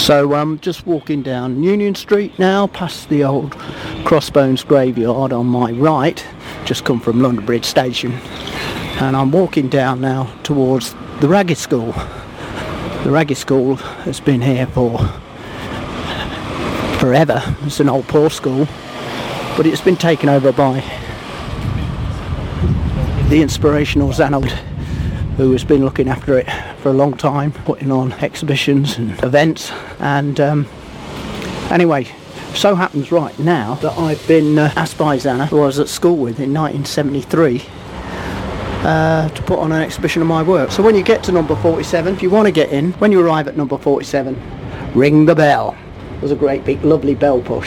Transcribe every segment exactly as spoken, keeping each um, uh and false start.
So I'm um, just walking down Union Street now, past the old Crossbones graveyard on my right, just come from London Bridge Station, and I'm walking down now towards the Ragged School. The Ragged School has been here for forever. It's an old poor school, but it's been taken over by the inspirational Xana, who has been looking after it for a long time, putting on exhibitions and events. And um, anyway, so happens right now that I've been uh, asked by Xana, who I was at school with in nineteen seventy-three, uh, to put on an exhibition of my work. So when you get to number forty-seven, if you want to get in, when you arrive at number forty-seven, ring the bell. There's a great big lovely bell push.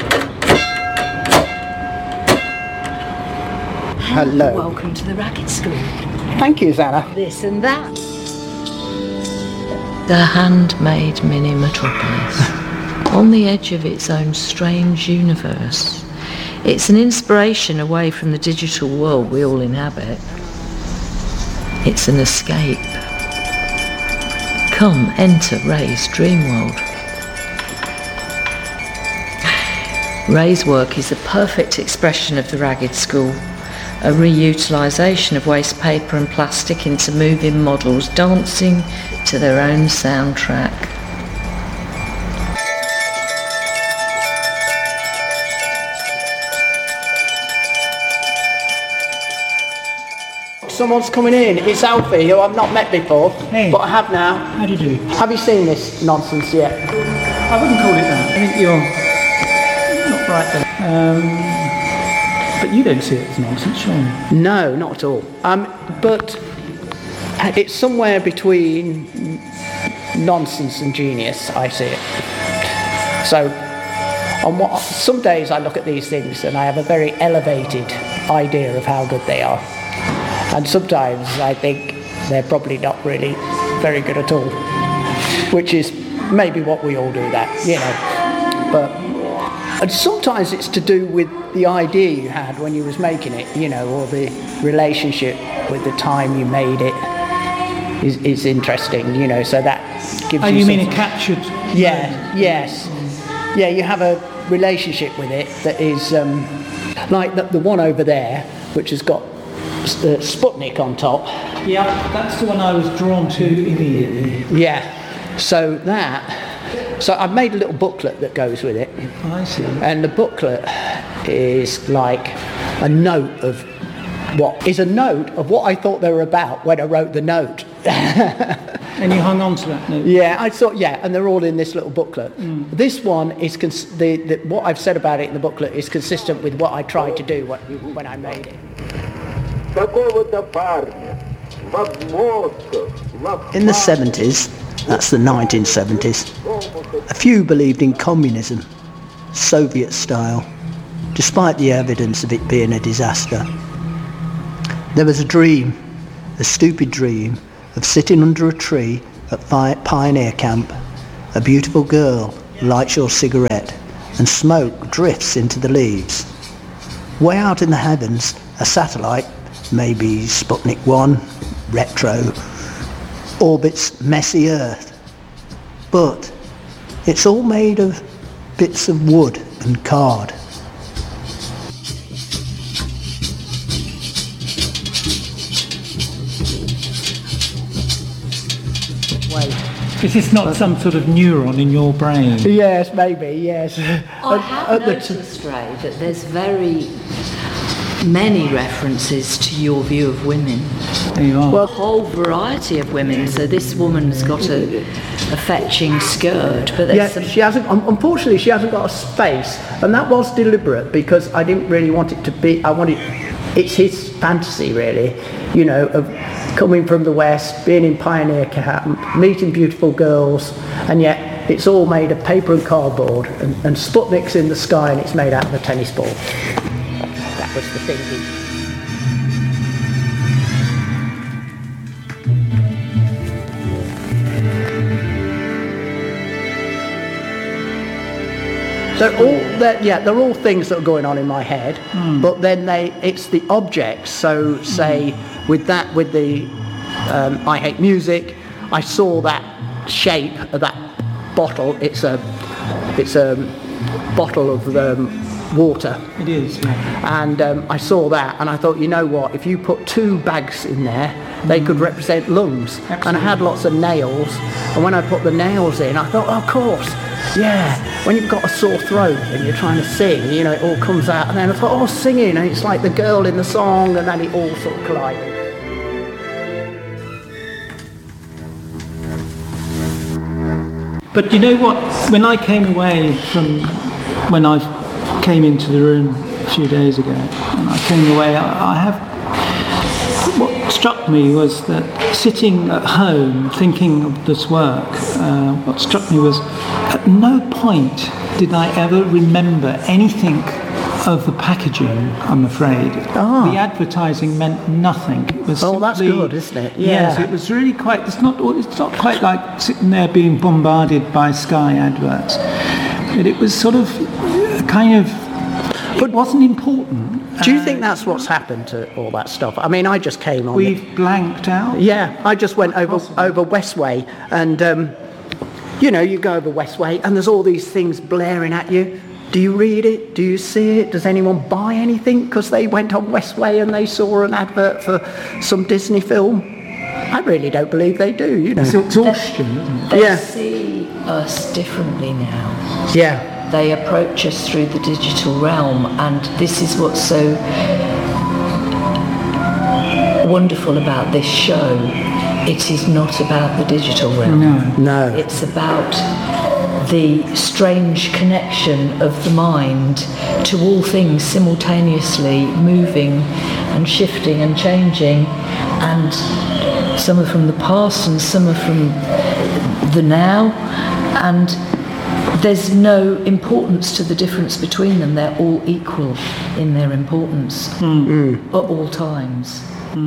Hello. Welcome to the Ragged School. Thank you, Xana. This and that. The handmade mini metropolis, on the edge of its own strange universe. It's an inspiration away from the digital world we all inhabit. It's an escape. Come, enter Ray's dream world. Ray's work is a perfect expression of the Ragged School. A reutilisation of waste paper and plastic into moving models dancing to their own soundtrack. Someone's coming in. It's Alfie, who I've not met before, hey. But I have now. How do you do? Have you seen this nonsense yet? I wouldn't call it that. I think you're not right there. Um, But you don't see it as nonsense, surely? No, not at all. Um, but it's somewhere between nonsense and genius, I see it. So, on what, some days I look at these things and I have a very elevated idea of how good they are. And sometimes I think they're probably not really very good at all. Which is maybe what we all do that, you know. But and sometimes it's to do with the idea you had when you was making it, you know, or the relationship with the time you made it is, is interesting, you know, so that gives oh, you... Oh, you something. mean a captured... Yeah, yes. Yeah, you have a relationship with it that is, um, like the, the one over there, which has got uh, Sputnik on top. Yeah, that's the one I was drawn to immediately. Yeah, so that... So I've made a little booklet that goes with it. Oh, I see. And the booklet is like a note of what is a note of what I thought they were about when I wrote the note. And you hung on to that note? Yeah, I thought, yeah, and they're all in this little booklet. Mm. This one is, cons- the, the, what I've said about it in the booklet is consistent with what I tried to do when, when I made it. In the seventies, that's the nineteen seventies, a few believed in communism, Soviet style, despite the evidence of it being a disaster. There was a dream, a stupid dream, of sitting under a tree at Pioneer Camp. A beautiful girl lights your cigarette and smoke drifts into the leaves. Way out in the heavens, a satellite, maybe Sputnik one, retro, orbits messy Earth. But it's all made of bits of wood and card. Wait. Is this not some sort of neuron in your brain? Yes, maybe, yes. I have noticed, Ray, that there's very many references to your view of women. There you are. Well, a whole variety of women. So this woman's got a, a fetching skirt, but there's yeah, some... she hasn't. Unfortunately, she hasn't got a space, and that was deliberate because I didn't really want it to be. I wanted. It's his fantasy, really, you know, of coming from the West, being in Pioneer Camp, meeting beautiful girls, and yet it's all made of paper and cardboard, and, and Sputnik's in the sky, and it's made out of a tennis ball. That was the thinking. They're all, they're, yeah, they're all things that are going on in my head, mm. but then they, it's the objects. So, say mm. with that, with the um, I Hate Music, I saw that shape of that bottle. It's a it's a bottle of um, water. It is, yeah. And um, I saw that, and I thought, you know what? If you put two bags in there, they could represent lungs. Absolutely. And I had lots of nails, and when I put the nails in, I thought, oh, of course, yeah. When you've got a sore throat and you're trying to sing, you know, it all comes out. And then I thought, oh, singing, and it's like the girl in the song, and then it all sort of collided. But you know what? When I came away from, when I came into the room a few days ago, and I came away, I, I have, what struck me was that sitting at home thinking of this work, uh, what struck me was at no point did I ever remember anything of the packaging, I'm afraid. Ah. The advertising meant nothing. It was Oh, that's simply- good, isn't it? Yes, Yeah. it was really quite, it's not, it's not quite like sitting there being bombarded by Sky adverts. But it was sort of a kind of, it wasn't important. Do you Uh, think that's what's happened to all that stuff? I mean, I just came on. We've blanked out? Yeah, I just went over Possibly. over Westway, and um, you know, you go over Westway, and there's all these things blaring at you. Do you read it? Do you see it? Does anyone buy anything because they went on Westway and they saw an advert for some Disney film? I really don't believe they do. You know. It's exhaustion, isn't it? They Yeah. see us differently now. Yeah. They approach us through the digital realm, and this is what's so wonderful about this show. It is not about the digital realm. No. No. It's about the strange connection of the mind to all things simultaneously moving and shifting and changing, and some are from the past and some are from the now, and there's no importance to the difference between them. They're all equal in their importance at all times.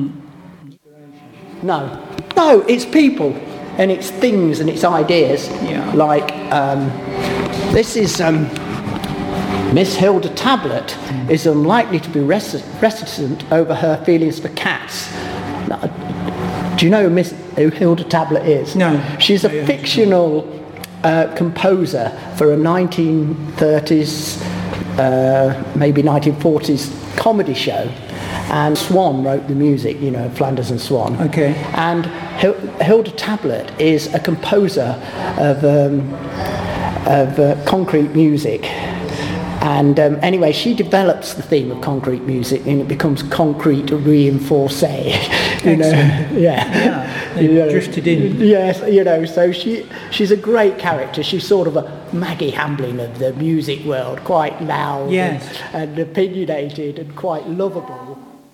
No. No, it's people, and it's things, and it's ideas. Yeah. Like, um, this is um, Miss Hilda Tablet is unlikely to be reti- reticent over her feelings for cats. Now, do you know who Miss who Hilda Tablet is? No. She's a Yeah. fictional uh, composer for a nineteen thirties, uh, maybe nineteen forties comedy show. And Swan wrote the music, you know, Flanders and Swan. Okay. And Hil- Hilda Tablet is a composer of um, of uh, concrete music. And um, anyway, she develops the theme of concrete music, and it becomes concrete reinforce. You know, Excellent. yeah. Yeah, they You know, drifted in. Yes, you know. So she she's a great character. She's sort of a Maggie Hamblin of the music world, quite loud, Yes. and, and opinionated, and quite lovable.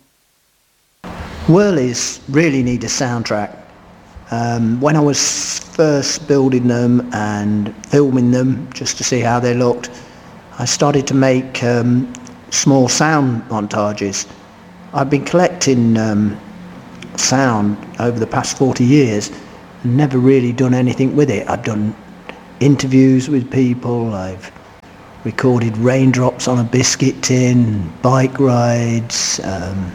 Whirlies really need a soundtrack. Um, when I was first building them and filming them just to see how they looked, I started to make um, small sound montages. I've been collecting um, sound over the past forty years and never really done anything with it. I've done interviews with people, I've recorded raindrops on a biscuit tin, bike rides, um,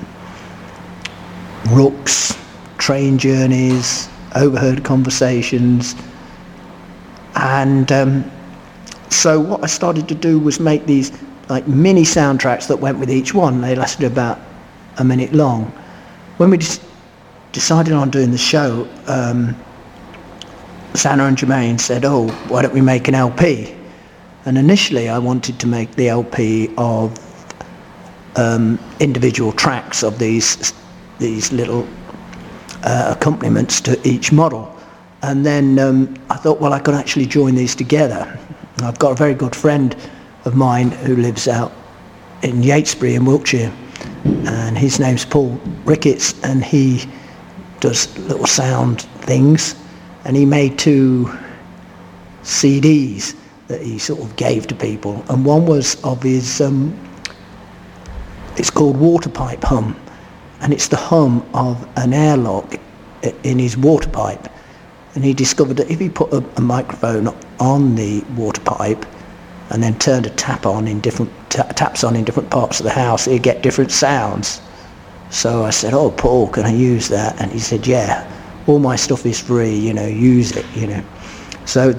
rooks, train journeys, overheard conversations, and um, so what I started to do was make these like mini soundtracks that went with each one. They lasted about a minute long. When we just decided on doing the show, um, Santa and Jermaine said, oh, why don't we make an L P? And initially I wanted to make the L P of um, individual tracks of these these little uh, accompaniments to each model. And then um, I thought, well, I could actually join these together. And I've got a very good friend of mine who lives out in Yatesbury in Wiltshire, and his name's Paul Ricketts, and he does little sound things, and he made two C Ds that he sort of gave to people, and one was of his, um, it's called Water Pipe Hum, and it's the hum of an airlock in his water pipe. And he discovered that if he put a, a microphone on the water pipe and then turned a tap on in different ta- taps on in different parts of the house, he'd get different sounds. So I said, oh, Paul, can I use that? And he said, yeah, all my stuff is free, you know, use it, you know. So that,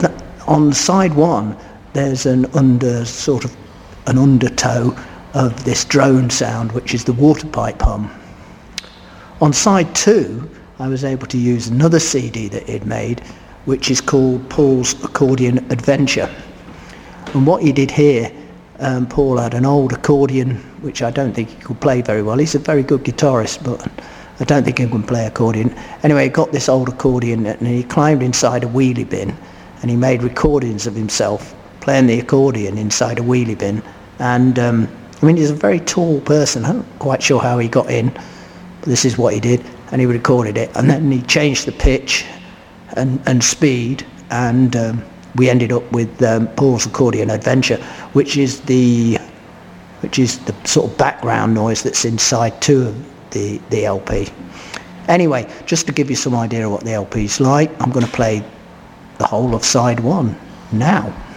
on side one, there's an under sort of an undertow of this drone sound, which is the water pipe hum. On side two, I was able to use another C D that he'd made, which is called Paul's Accordion Adventure. And what he did here, um, Paul had an old accordion, which I don't think he could play very well. He's a very good guitarist, but I don't think he can play accordion. Anyway, he got this old accordion and he climbed inside a wheelie bin and he made recordings of himself playing the accordion inside a wheelie bin. And um, I mean, he's a very tall person. I'm not quite sure how he got in, but this is what he did. And he recorded it, and then he changed the pitch and, and speed, and um, we ended up with um, Paul's Accordion Adventure, which is the which is the sort of background noise that's inside two of the, the L P. Anyway, just to give you some idea of what the L P's like, I'm going to play the whole of side one now.